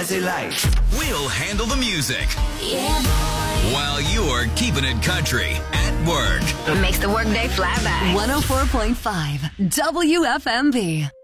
fancy life. We'll handle the music Yeah, boy. while you're keeping it country at work. It makes the workday fly by. 104.5 WFMB.